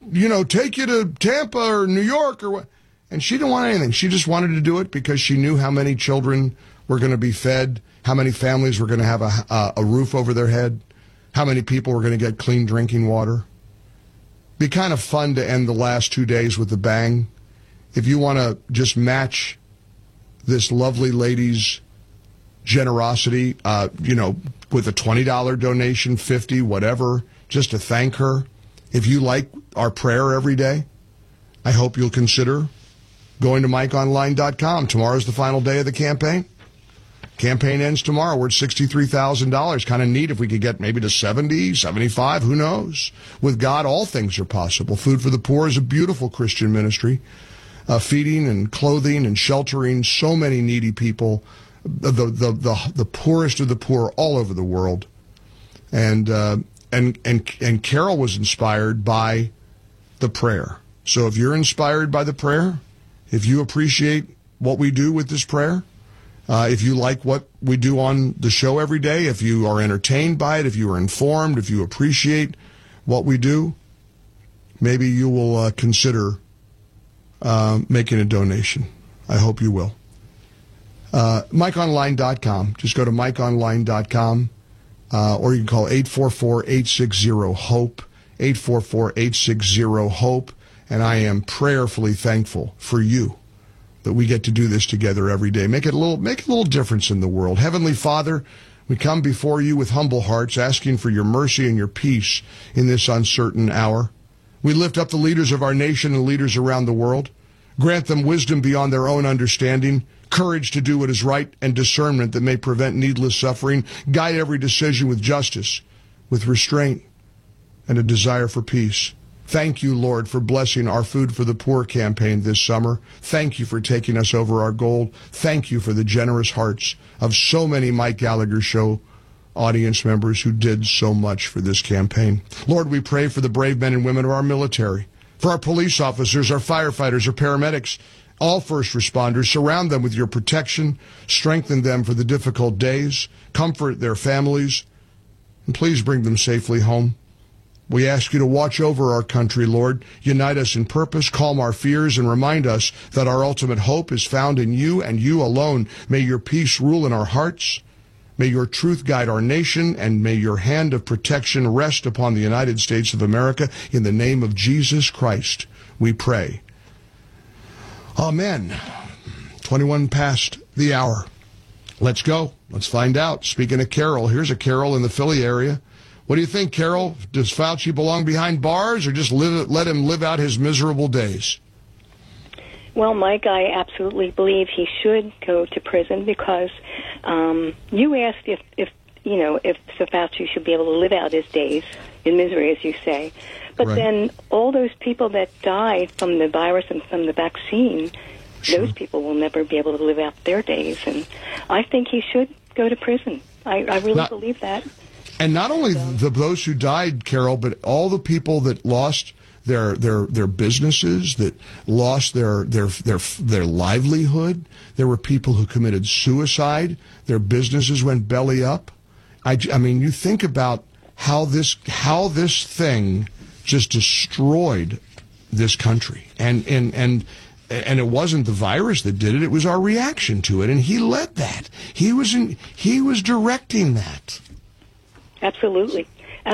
take you to Tampa or New York or what. And she didn't want anything. She just wanted to do it because she knew how many children were going to be fed, how many families were going to have a roof over their head, how many people were going to get clean drinking water. Be kind of fun to end the last 2 days with a bang. If you want to just match this lovely lady's generosity, with a $20 donation, $50, whatever, just to thank her. If you like our prayer every day, I hope you'll consider going to MikeOnline.com. Tomorrow's the final day of the campaign. Campaign ends tomorrow. We're at $63,000. Kind of neat if we could get maybe to 70, 75, who knows? With God, all things are possible. Food for the Poor is a beautiful Christian ministry, feeding and clothing and sheltering so many needy people, the poorest of the poor all over the world. And Carol was inspired by the prayer. So if you're inspired by the prayer, if you appreciate what we do with this prayer, if you like what we do on the show every day, if you are entertained by it, if you are informed, if you appreciate what we do, maybe you will consider making a donation. I hope you will. MikeOnline.com. Just go to MikeOnline.com, or you can call 844-860-HOPE, 844-860-HOPE, and I am prayerfully thankful for you that we get to do this together every day. Make a little difference in the world. Heavenly Father, we come before you with humble hearts, asking for your mercy and your peace in this uncertain hour. We lift up the leaders of our nation and leaders around the world. Grant them wisdom beyond their own understanding, courage to do what is right, and discernment that may prevent needless suffering. Guide every decision with justice, with restraint, and a desire for peace. Thank you, Lord, for blessing our Food for the Poor campaign this summer. Thank you for taking us over our goal. Thank you for the generous hearts of so many Mike Gallagher Show audience members who did so much for this campaign. Lord, we pray for the brave men and women of our military, for our police officers, our firefighters, our paramedics, all first responders. Surround them with your protection. Strengthen them for the difficult days. Comfort their families. And please bring them safely home. We ask you to watch over our country, Lord. Unite us in purpose, calm our fears, and remind us that our ultimate hope is found in you and you alone. May your peace rule in our hearts. May your truth guide our nation, and may your hand of protection rest upon the United States of America. In the name of Jesus Christ, we pray. Amen. 21 past the hour. Let's go. Let's find out. Speaking of Carol, here's a Carol in the Philly area. What do you think, Carol? Does Fauci belong behind bars, or just let him live out his miserable days? Well, Mike, I absolutely believe he should go to prison because you asked if Fauci should be able to live out his days in misery, as you say. But right. Then all those people that died from the virus and from the vaccine, sure, those people will never be able to live out their days. And I think he should go to prison. I really believe that. And not only those who died, Carol, but all the people that lost their businesses, that lost their livelihood. There were people who committed suicide. Their businesses went belly up. I mean, you think about how this thing just destroyed this country, and it wasn't the virus that did it; it was our reaction to it, and he led that. He was directing that. Absolutely.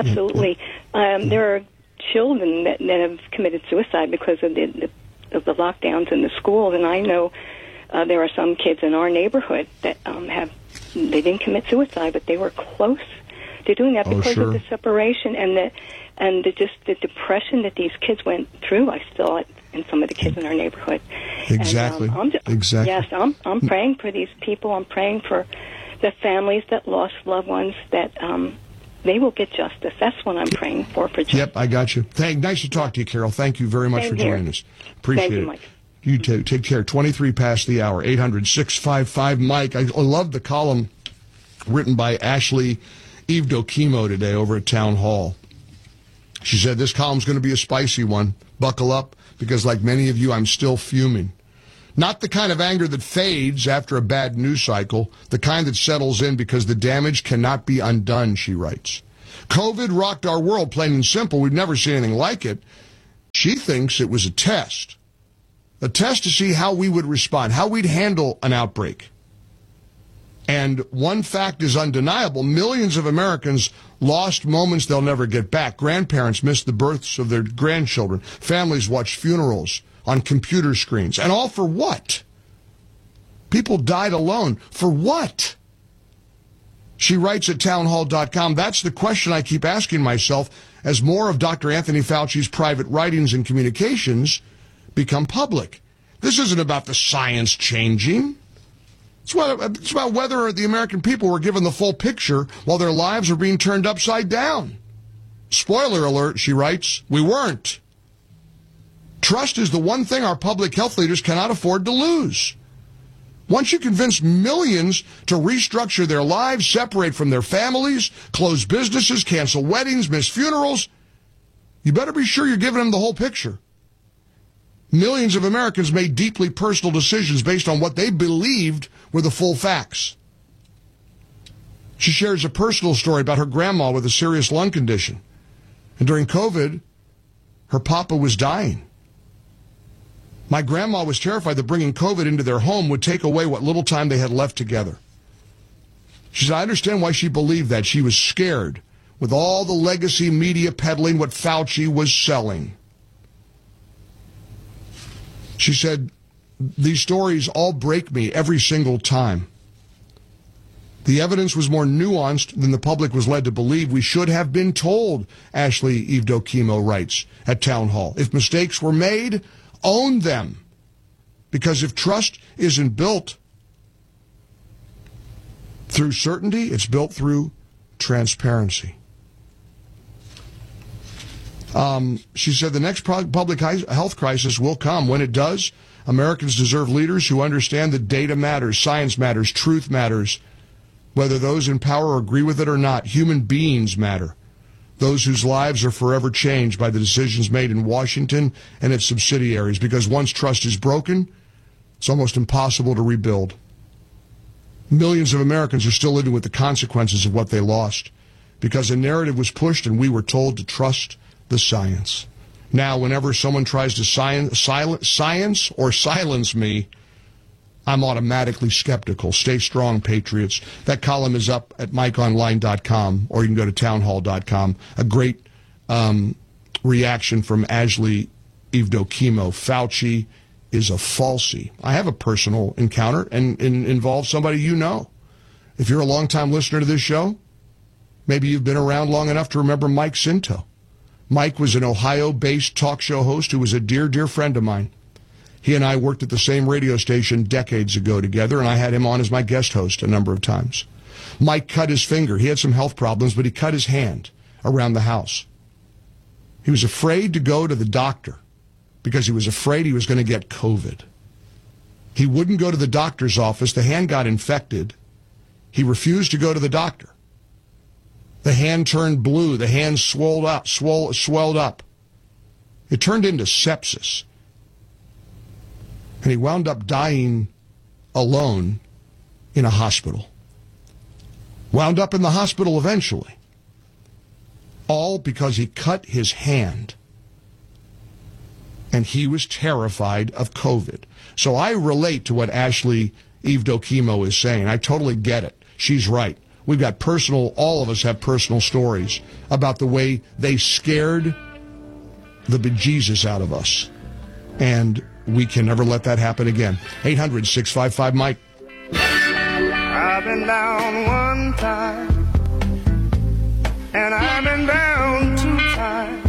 There are children that have committed suicide because of the lockdowns in the schools, and I know there are some kids in our neighborhood that they didn't commit suicide, but they were close to doing that because of the separation and the depression that these kids went through. I saw it in some of the kids in our neighborhood. Exactly. Exactly. Yes, I'm praying for these people. I'm praying for the families that lost loved ones, that they will get justice. That's what I'm praying for justice. Yep, I got you. Nice to talk to you, Carol. Thank you very much for joining us. Appreciate it. Mike. You take care. 23 past the hour, 800-655-MIKE. I love the column written by Ashley Evdokimo today over at Town Hall. She said, this column's going to be a spicy one. Buckle up, because like many of you, I'm still fuming. Not the kind of anger that fades after a bad news cycle, the kind that settles in because the damage cannot be undone, she writes. COVID rocked our world, plain and simple. We've never seen anything like it. She thinks it was a test to see how we would respond, how we'd handle an outbreak. And one fact is undeniable. Millions of Americans lost moments they'll never get back. Grandparents missed the births of their grandchildren. Families watched funerals on computer screens. And all for what? People died alone. For what? She writes at townhall.com, that's the question I keep asking myself as more of Dr. Anthony Fauci's private writings and communications become public. This isn't about the science changing. It's about whether the American people were given the full picture while their lives were being turned upside down. Spoiler alert, she writes, we weren't. Trust is the one thing our public health leaders cannot afford to lose. Once you convince millions to restructure their lives, separate from their families, close businesses, cancel weddings, miss funerals, you better be sure you're giving them the whole picture. Millions of Americans made deeply personal decisions based on what they believed were the full facts. She shares a personal story about her grandma with a serious lung condition. And during COVID, her papa was dying. My grandma was terrified that bringing COVID into their home would take away what little time they had left together. She said, I understand why she believed that. She was scared with all the legacy media peddling what Fauci was selling. She said, these stories all break me every single time. The evidence was more nuanced than the public was led to believe. We should have been told, Ashley Evdokimo writes at Town Hall. If mistakes were made, own them. Because if trust isn't built through certainty, it's built through transparency. She said the next public health crisis will come. When it does, Americans deserve leaders who understand that data matters, science matters, truth matters. Whether those in power agree with it or not, human beings matter. Those whose lives are forever changed by the decisions made in Washington and its subsidiaries. Because once trust is broken, it's almost impossible to rebuild. Millions of Americans are still living with the consequences of what they lost. Because a narrative was pushed and we were told to trust the science. Now, whenever someone tries to science or silence me, I'm automatically skeptical. Stay strong, patriots. That column is up at MikeOnline.com, or you can go to townhall.com. A great reaction from Ashley Evdokimo. Fauci is a falsie. I have a personal encounter and involves somebody you know. If you're a longtime listener to this show, maybe you've been around long enough to remember Mike Sinto. Mike was an Ohio-based talk show host who was a dear, dear friend of mine. He and I worked at the same radio station decades ago together, and I had him on as my guest host a number of times. Mike cut his finger. He had some health problems, but he cut his hand around the house. He was afraid to go to the doctor because he was afraid he was going to get COVID. He wouldn't go to the doctor's office. The hand got infected. He refused to go to the doctor. The hand turned blue. The hand swelled up. It turned into sepsis. And he wound up dying alone in a hospital. Wound up in the hospital eventually. All because he cut his hand. And he was terrified of COVID. So I relate to what Ashley Evdokimo is saying. I totally get it. She's right. We've got all of us have personal stories about the way they scared the bejesus out of us. And we can never let that happen again. 800-655-MIKE. I've been down one time, and I've been down two times.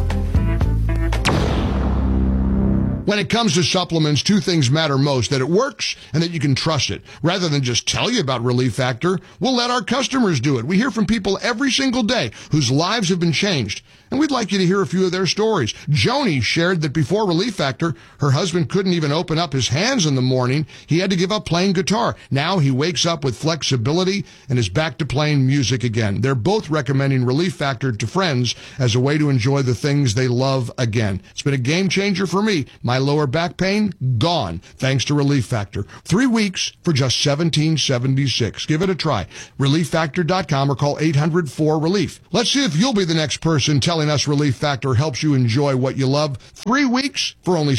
When it comes to supplements, two things matter most: that it works and that you can trust it. Rather than just tell you about Relief Factor, we'll let our customers do it. We hear from people every single day whose lives have been changed, and we'd like you to hear a few of their stories. Joni shared that before Relief Factor, her husband couldn't even open up his hands in the morning. He had to give up playing guitar. Now he wakes up with flexibility and is back to playing music again. They're both recommending Relief Factor to friends as a way to enjoy the things they love again. It's been a game changer for me. My lower back pain, gone, thanks to Relief Factor. 3 weeks for just $17.76. Give it a try. ReliefFactor.com or call 800-4-RELIEF. Let's see if you'll be the next person telling telling us Relief Factor helps you enjoy what you love. 3 weeks for only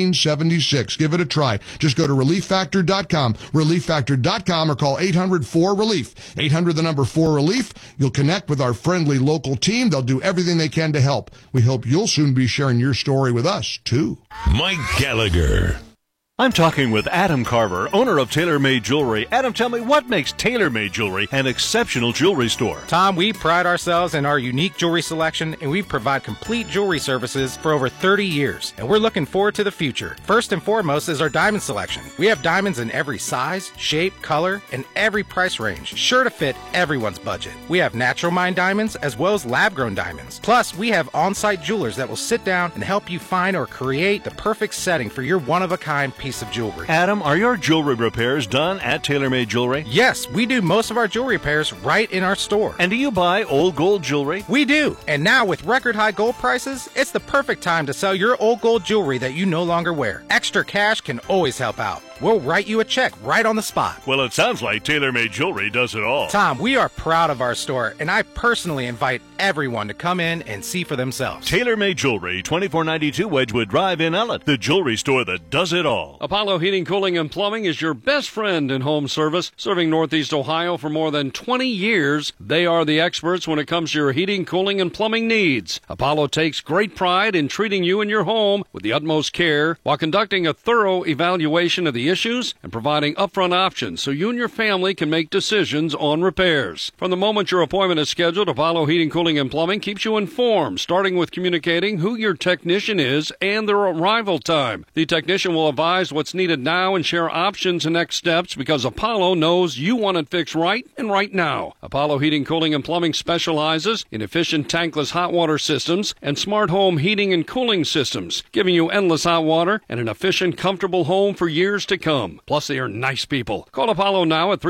$17.76. Give it a try. Just go to ReliefFactor.com, ReliefFactor.com, or call 800-4RELIEF. 800 the number 4RELIEF. You'll connect with our friendly local team. They'll do everything they can to help. We hope you'll soon be sharing your story with us, too. Mike Gallagher. I'm talking with Adam Carver, owner of TaylorMade Jewelry. Adam, tell me, what makes TaylorMade Jewelry an exceptional jewelry store? Tom, we pride ourselves in our unique jewelry selection, and we provide complete jewelry services for over 30 years, and we're looking forward to the future. First and foremost is our diamond selection. We have diamonds in every size, shape, color, and every price range, sure to fit everyone's budget. We have natural mine diamonds as well as lab-grown diamonds. Plus, we have on-site jewelers that will sit down and help you find or create the perfect setting for your one-of-a-kind piece of jewelry. Adam, are your jewelry repairs done at TaylorMade Jewelry? Yes, we do most of our jewelry repairs right in our store. And do you buy old gold jewelry? We do. And now with record high gold prices, it's the perfect time to sell your old gold jewelry that you no longer wear. Extra cash can always help out. We'll write you a check right on the spot. Well, it sounds like TaylorMade Jewelry does it all. Tom, we are proud of our store, and I personally invite everyone to come in and see for themselves. TaylorMade Jewelry, 2492 Wedgwood Drive in Ellett, the jewelry store that does it all. Apollo Heating, Cooling, and Plumbing is your best friend in home service, serving Northeast Ohio for more than 20 years. They are the experts when it comes to your heating, cooling, and plumbing needs. Apollo takes great pride in treating you and your home with the utmost care while conducting a thorough evaluation of the issues and providing upfront options so you and your family can make decisions on repairs. From the moment your appointment is scheduled, Apollo Heating, Cooling, and Plumbing keeps you informed, starting with communicating who your technician is and their arrival time. The technician will advise what's needed now and share options and next steps because Apollo knows you want it fixed right and right now. Apollo Heating, Cooling, and Plumbing specializes in efficient tankless hot water systems and smart home heating and cooling systems, giving you endless hot water and an efficient, comfortable home for years to come. Plus, they are nice people. Call Apollo now at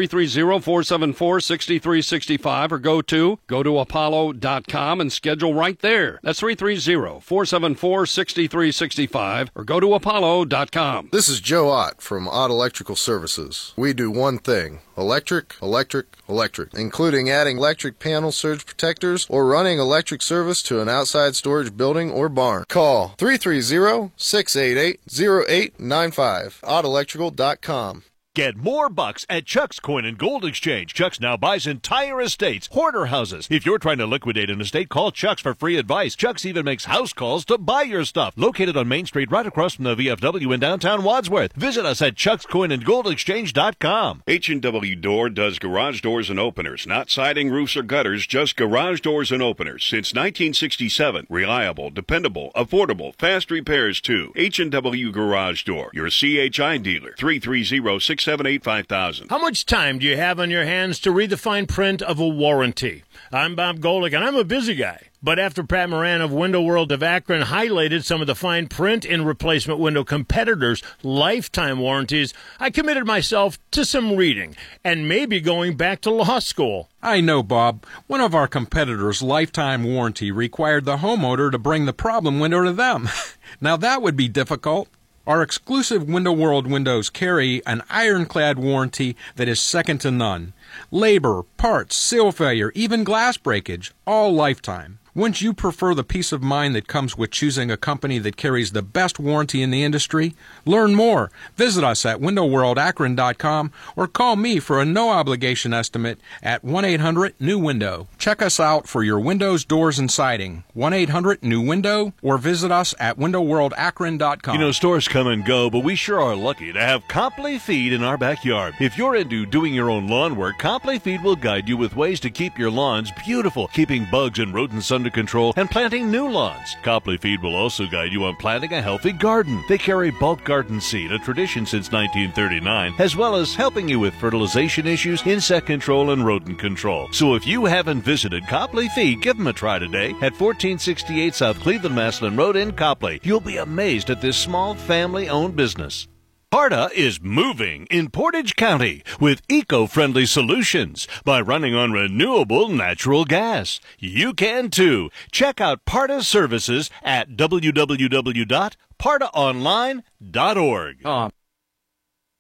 330-474-6365 or go to Apollo.com and schedule right there. That's 330-474-6365 or go to Apollo.com. This is Joe Ott from Ott Electrical Services. We do one thing: electric, including adding electric panel surge protectors or running electric service to an outside storage building or barn. Call 330-688-0895. OttElectrical.com. Get more bucks at Chuck's Coin and Gold Exchange. Chuck's now buys entire estates, hoarder houses. If you're trying to liquidate an estate, call Chuck's for free advice. Chuck's even makes house calls to buy your stuff. Located on Main Street right across from the VFW in downtown Wadsworth. Visit us at chuckscoinandgoldexchange.com. H&W Door does garage doors and openers, not siding, roofs, or gutters, just garage doors and openers. Since 1967, reliable, dependable, affordable, fast repairs too. H&W Garage Door, your CHI dealer. 330-678-5000. How much time do you have on your hands to read the fine print of a warranty? I'm Bob Golick, and I'm a busy guy. But after Pat Moran of Window World of Akron highlighted some of the fine print in replacement window competitors' lifetime warranties, I committed myself to some reading and maybe going back to law school. I know, Bob. One of our competitors' lifetime warranty required the homeowner to bring the problem window to them. Now that would be difficult. Our exclusive Window World windows carry an ironclad warranty that is second to none. Labor, parts, seal failure, even glass breakage, all lifetime. Wouldn't you prefer the peace of mind that comes with choosing a company that carries the best warranty in the industry? Learn more. Visit us at windowworldakron.com or call me for a no-obligation estimate at 1-800-NEW-WINDOW. Check us out for your windows, doors, and siding. 1-800-NEW-WINDOW or visit us at windowworldakron.com. You know, stores come and go, but we sure are lucky to have Copley Feed in our backyard. If you're into doing your own lawn work, Copley Feed will guide you with ways to keep your lawns beautiful, keeping bugs and rodents under control, and planting new lawns. Copley Feed will also guide you on planting a healthy garden. They carry bulk garden seed, a tradition since 1939, as well as helping you with fertilization issues, insect control, and rodent control. So if you haven't visited Copley Feed, give them a try today at 1468 South Cleveland Maslin Road in Copley. You'll be amazed at this small family-owned business. PARTA is moving in Portage County with eco-friendly solutions by running on renewable natural gas. You can too. Check out PARTA services at www.partaonline.org.